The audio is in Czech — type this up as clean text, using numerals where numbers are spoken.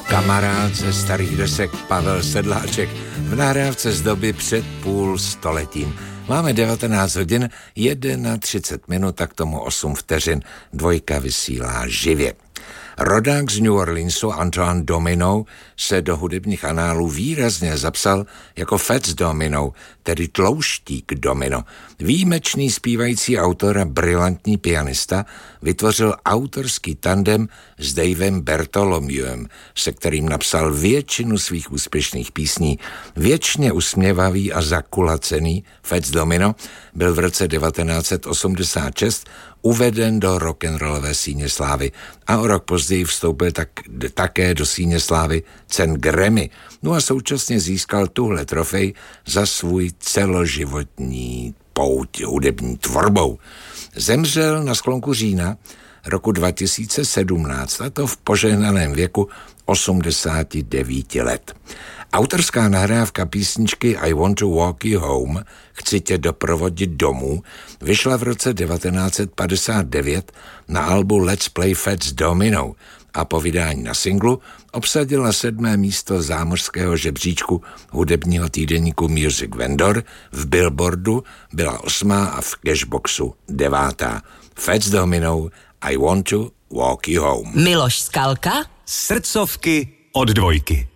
Kamarád ze starých desek Pavel Sedláček v nahrávce z doby před půl stoletím. Máme 19 hodin, 31 minut, tak tomu 8 vteřin. Dvojka vysílá živě. Rodák z New Orleansu Antoine Domino se do hudebních análů výrazně zapsal jako Fats Domino, tedy tlouštík Domino. Výjimečný zpívající autor a brilantní pianista vytvořil autorský tandem s Davem Bartholomewem, se kterým napsal většinu svých úspěšných písní. Věčně usměvavý a zakulacený Fats Domino byl v roce 1986 uveden do rock'n'rollové síně slávy a o rok později vstoupil také do síně slávy cen Grammy. No a současně získal tuhle trofej za svůj celoživotní pouť hudební tvorbou. Zemřel na sklonku října roku 2017, a to v požehnaném věku 89 let. Autorská nahrávka písničky I Want to Walk You Home, Chci tě doprovodit domů, vyšla v roce 1959 na albu Let's Play Fats Domino a po vydání na singlu obsadila 7. místo zámořského žebříčku hudebního týdeníku Music Vendor, v Billboardu byla 8. a v Cashboxu 9. Fats Domino, I Want to Walk You Home. Miloš Skalka, Srdcovky od Dvojky.